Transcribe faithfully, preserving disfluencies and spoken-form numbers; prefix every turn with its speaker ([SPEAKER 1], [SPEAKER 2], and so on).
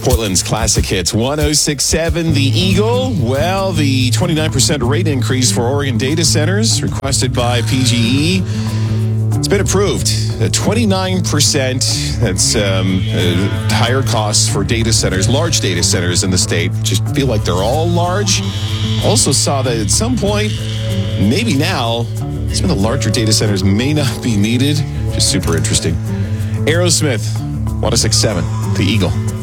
[SPEAKER 1] Portland's classic hits, one oh six point seven, The Eagle. Well, the twenty-nine percent rate increase for Oregon data centers requested by P G E, it's been approved. Uh, twenty-nine percent, that's um, uh, higher costs for data centers, large data centers in the state. Just feel like they're all large. Also saw that at some point, maybe now, some of the larger data centers may not be needed. Just super interesting. Aerosmith, one oh six point seven, The Eagle.